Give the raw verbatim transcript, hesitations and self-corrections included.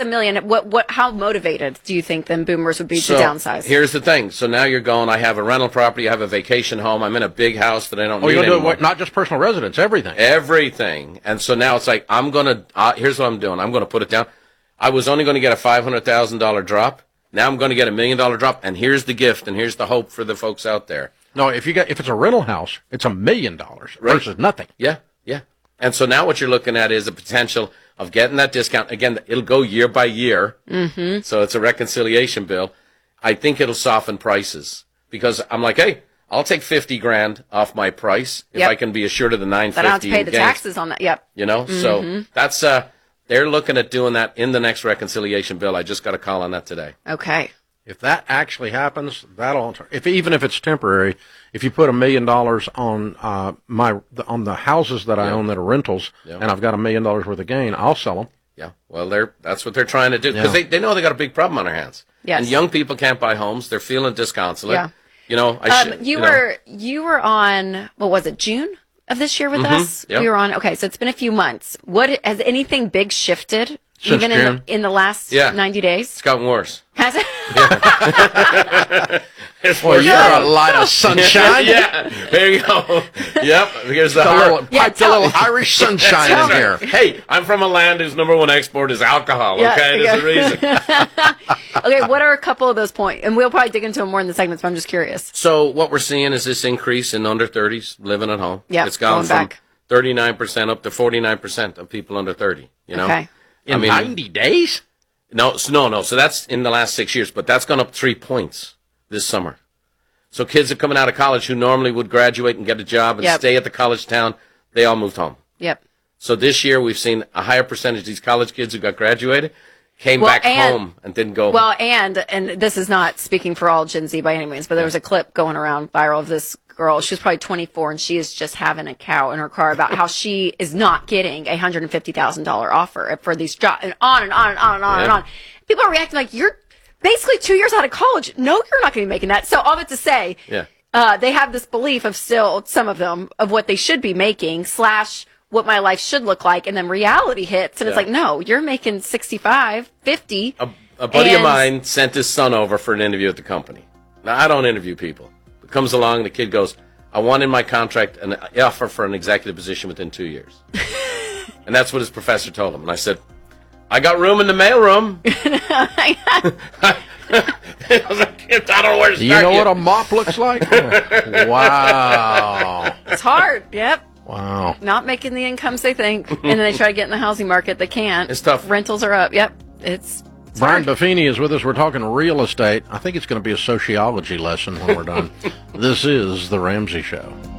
a million, what, what, how motivated do you think then boomers would be so to downsize? Here's the thing. So now you're going, I have a rental property, I have a vacation home, I'm in a big house that I don't oh, need you're anymore. doing what, not just personal residence, everything. Everything. And so now it's like, I'm going to, uh, here's what I'm doing. I'm going to put it down. I was only going to get a five hundred thousand dollars drop. Now I'm going to get a million dollar drop. And here's the gift, and here's the hope for the folks out there. No, if you get, if it's a rental house, it's a million dollars versus nothing. Yeah, yeah. And so now what you're looking at is the potential of getting that discount. Again, it'll go year by year. Mm-hmm. So it's a reconciliation bill. I think it'll soften prices because I'm like, hey, I'll take fifty grand off my price if Yep. I can be assured of the nine fifty. But I don't have to pay the gains. taxes on that. Yep. You know, Mm-hmm. so that's, uh, they're looking at doing that in the next reconciliation bill. I just got a call on that today. Okay. If that actually happens, that'll, if even if it's temporary, if you put a million dollars on uh, my on the houses that I Yeah. own that are rentals, Yeah. and I've got a million dollars worth of gain, I'll sell them. Yeah, well, they're that's what they're trying to do because Yeah. they, they know they got a big problem on their hands. Yes. And young people can't buy homes; they're feeling disconsolate. Yeah. You know, I Um, should, you, you know. were you were on what was it June of this year with us? Yep. We were on. Okay, so it's been a few months. What has anything big shifted Since even in June? the, in the last Yeah. ninety days? It's gotten worse. Has it? It's Well, worse. you're a light of sunshine. Yeah, there you go. Yep, here's the A heart. little, Yeah, pipe a tell little me. Irish sunshine Tell in me. here. Hey, I'm from a land whose number one export is alcohol. Yeah, okay, yeah. there's a reason. Okay, what are a couple of those points? And we'll probably dig into them more in the segments, but I'm just curious. So what we're seeing is this increase in under thirties living at home. Yep, It's gone going from back. thirty-nine percent up to forty-nine percent of people under thirty, you know? Okay. In I mean, ninety days? No, so no, no. So that's in the last six years, but that's gone up three points this summer. So kids are coming out of college who normally would graduate and get a job and Yep. stay at the college town, they all moved home. Yep. So this year we've seen a higher percentage of these college kids who got graduated came Well, back and- home and didn't go. Well, and and this is not speaking for all Gen Z by any means, but there was a clip going around viral of this girl. She was probably twenty-four, and she is just having a cow in her car about how she is not getting a one hundred fifty thousand dollars offer for these jobs, and on and on and on and on and Yeah. on. People are reacting like, you're basically two years out of college. No, you're not going to be making that. So all that to say, Yeah. uh, they have this belief of still, some of them, of what they should be making, slash what my life should look like, and then reality hits, and it's Yeah. like, no, you're making sixty-five, fifty. a, a buddy of and- mine sent his son over for an interview at the company. Now, I don't interview people. It comes along, the kid goes, I want in my contract an offer for an executive position within two years. And that's what his professor told him. And I said, I got room in the mailroom. I was like, I don't know where to start. Do you know what a mop looks like? Wow. It's hard. Yep. Wow. Not making the incomes they think, and then they try to get in the housing market. They can't. It's tough. Rentals are up. Yep. It's, it's Brian hard. Buffini is with us. We're talking real estate. I think it's going to be a sociology lesson when we're done. This is The Ramsey Show.